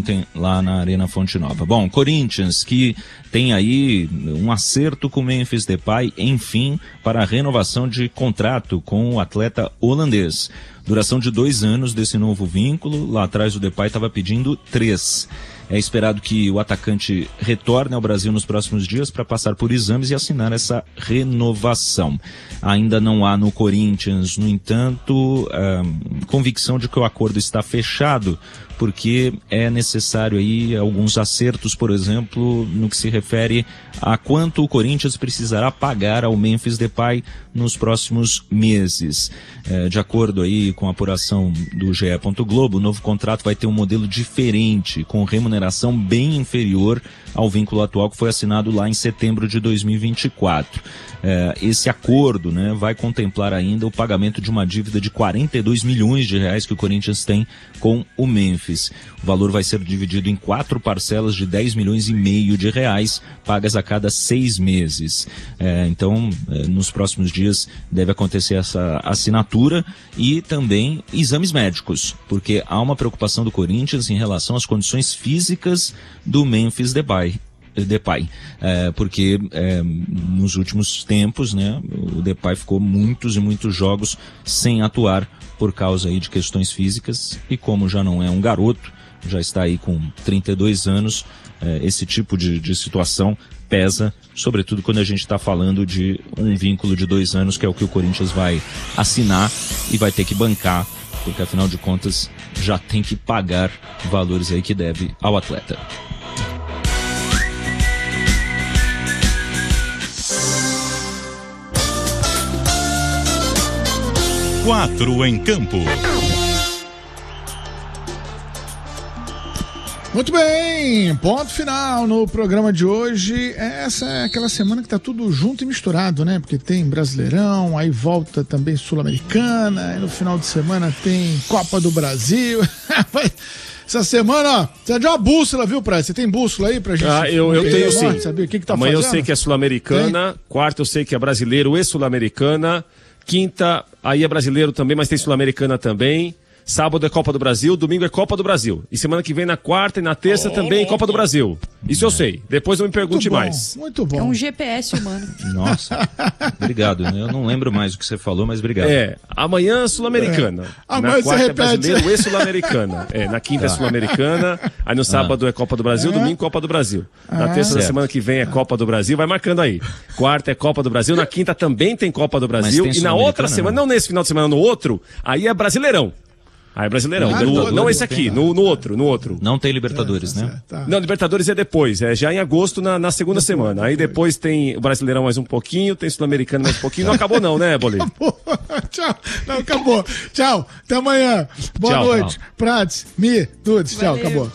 ontem lá na Arena Fonte Nova. Bom, Corinthians, que tem aí um acerto com o Memphis Depay, enfim, para a renovação de contrato com o atleta holandês. Duração de 2 anos desse novo vínculo. Lá atrás o Depay estava pedindo 3. É esperado que o atacante retorne ao Brasil nos próximos dias para passar por exames e assinar essa renovação. Ainda não há no Corinthians, no entanto, convicção de que o acordo está fechado, porque é necessário aí alguns acertos, por exemplo, no que se refere a quanto o Corinthians precisará pagar ao Memphis Depay nos próximos meses. De acordo aí com a apuração do GE. Globo, o novo contrato vai ter um modelo diferente, com remuneração bem inferior ao vínculo atual que foi assinado lá em setembro de 2024. Esse acordo, né, vai contemplar ainda o pagamento de uma dívida de 42 milhões de reais que o Corinthians tem com o Memphis. O valor vai ser dividido em 4 parcelas de 10 milhões e meio de reais, pagas a cada 6 meses. Então, nos próximos dias deve acontecer essa assinatura e também exames médicos, porque há uma preocupação do Corinthians em relação às condições físicas do Memphis Depay, porque nos últimos tempos, né, o Depay ficou muitos e muitos jogos sem atuar por causa aí de questões físicas, e como já não é um garoto, já está aí com 32 anos, esse tipo de situação pesa, sobretudo quando a gente está falando de um vínculo de 2 anos, que é o que o Corinthians vai assinar e vai ter que bancar, porque afinal de contas já tem que pagar valores aí que deve ao atleta. Quatro em campo. Muito bem, ponto final no programa de hoje. Essa é aquela semana que tá tudo junto e misturado, né? Porque tem Brasileirão, aí volta também Sul-Americana, aí no final de semana tem Copa do Brasil. Essa semana, ó, precisa de uma bússola, viu, Praia? Você tem bússola aí pra gente? Eu tenho sim. Saber o que tá Amanhã fazendo? Eu sei que é Sul-Americana, quarta eu sei que é brasileiro e Sul-Americana, quinta aí é brasileiro também, mas tem Sul-Americana também. Sábado é Copa do Brasil, domingo é Copa do Brasil. E semana que vem, na quarta e na terça, também Copa do Brasil. Isso eu sei. Depois não me pergunte mais. Muito bom. É um GPS humano. Nossa, obrigado. Eu não lembro mais o que você falou, mas obrigado. Amanhã Sul-Americana. Amanhã na quarta você é brasileiro e Sul-Americana. Na quinta é Sul-Americana. Aí no sábado é Copa do Brasil, domingo Copa do Brasil. Na terça da semana que vem é Copa do Brasil. Vai marcando aí. Quarta é Copa do Brasil. Na quinta também tem Copa do Brasil. E na outra semana, não nesse final de semana, no outro, aí é Brasileirão. É Brasileirão. Não esse aqui, no outro. Não tem Libertadores, né? Tá. Não, Libertadores é depois, já em agosto, na segunda semana. Aí depois tem o Brasileirão mais um pouquinho, tem Sul-Americano mais um pouquinho. Não acabou não, né, Boleiro? Tchau. Não, acabou. Tchau. Até amanhã. Boa noite. Prats, Dudes. Tchau, acabou.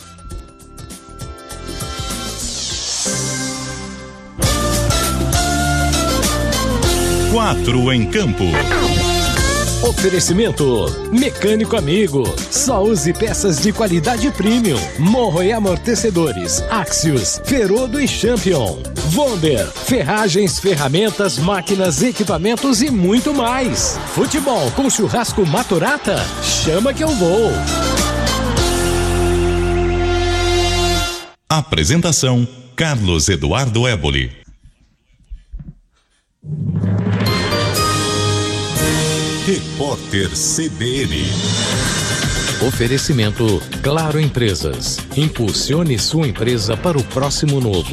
Quatro em campo. Oferecimento Mecânico Amigo. Só use peças de qualidade premium. Morro e amortecedores. Axios, Ferodo e Champion. Vonder, ferragens, ferramentas, máquinas, equipamentos e muito mais. Futebol com churrasco Maturata? Chama que eu vou. Apresentação: Carlos Eduardo Éboli. Repórter CBN. Oferecimento Claro Empresas. Impulsione sua empresa para o próximo novo.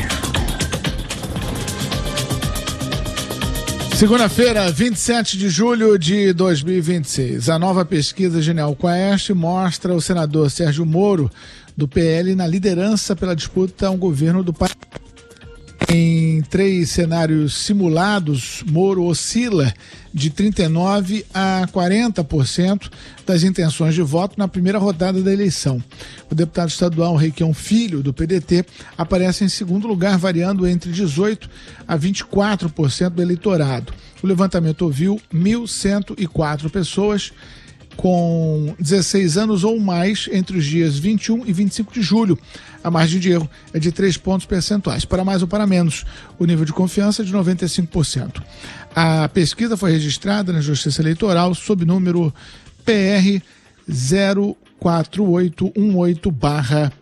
Segunda-feira, 27 de julho de 2026. A nova pesquisa Genial Quest mostra o senador Sérgio Moro, do PL, na liderança pela disputa ao governo do país. Em 3 cenários simulados, Moro oscila de 39% a 40% das intenções de voto na primeira rodada da eleição. O deputado estadual Requião Filho, do PDT, aparece em segundo lugar, variando entre 18% a 24% do eleitorado. O levantamento ouviu 1.104 pessoas com 16 anos ou mais entre os dias 21 e 25 de julho. A margem de erro é de 3 pontos percentuais, para mais ou para menos. O nível de confiança é de 95%. A pesquisa foi registrada na Justiça Eleitoral sob número PR 04818/